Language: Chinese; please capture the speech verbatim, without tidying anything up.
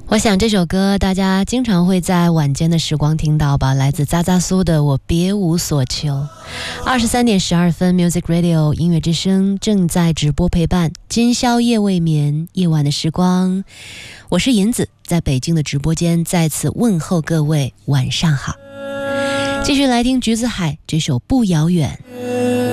我想这首歌大家经常会在晚间的时光听到吧，来自扎扎苏的《我别无所求》。二十三点十二分 Music Radio 音乐之声正在直播陪伴，今宵夜未眠，夜晚的时光，我是银子，在北京的直播间再次问候各位晚上好。继续来听橘子海这首不遥远。